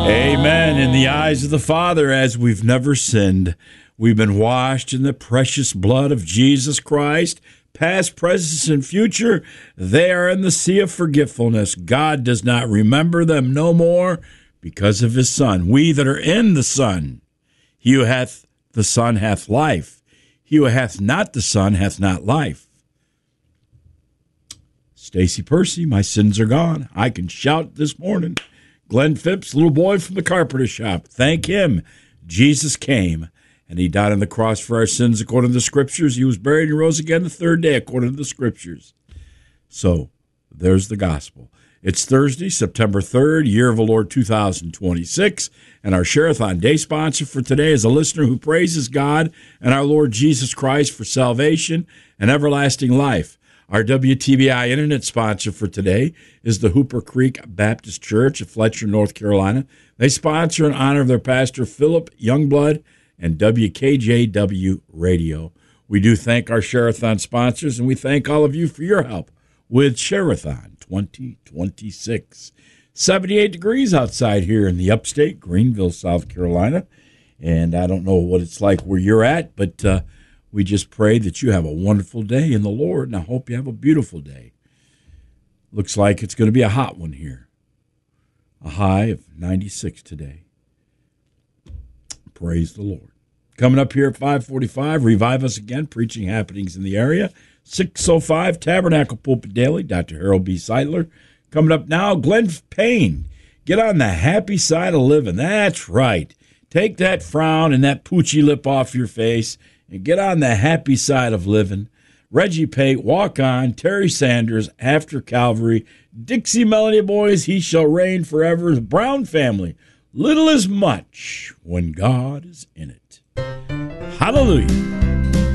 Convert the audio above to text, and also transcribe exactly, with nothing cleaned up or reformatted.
Amen. In the eyes of the Father, as we've never sinned, we've been washed in the precious blood of Jesus Christ. Past, present, and future, they are in the sea of forgetfulness. God does not remember them no more because of his Son. We that are in the Son, he who hath the Son hath life. He who hath not the Son hath not life. Stacy Percy, my sins are gone. I can shout this morning. Glenn Phipps, little boy from the carpenter shop. Thank him. Jesus came, and he died on the cross for our sins according to the Scriptures. He was buried and rose again the third day according to the Scriptures. So, there's the gospel. It's Thursday, September third, year of the Lord two thousand twenty-six, and our Share-a-thon Day sponsor for today is a listener who praises God and our Lord Jesus Christ for salvation and everlasting life. Our W T B I Internet sponsor for today is the Hooper Creek Baptist Church of Fletcher, North Carolina. They sponsor in honor of their pastor, Philip Youngblood, and W K J W Radio. We do thank our Share-a-thon sponsors, and we thank all of you for your help with Share-a-thon twenty twenty-six. seventy-eight degrees outside here in the upstate, Greenville, South Carolina. And I don't know what it's like where you're at, but uh, we just pray that you have a wonderful day in the Lord, and I hope you have a beautiful day. Looks like it's going to be a hot one here. A high of ninety-six today. Praise the Lord. Coming up here at five forty-five, Revive Us Again, preaching happenings in the area. six oh five, Tabernacle Pulpit Daily, Doctor Harold B. Seidler. Coming up now, Glenn Payne. Get on the happy side of living. That's right. Take that frown and that poochy lip off your face and get on the happy side of living. Reggie Pate, Walk On, Terry Sanders, After Calvary, Dixie Melody Boys, He Shall Reign Forever, the Brown Family, Little is Much when God is in it. Hallelujah.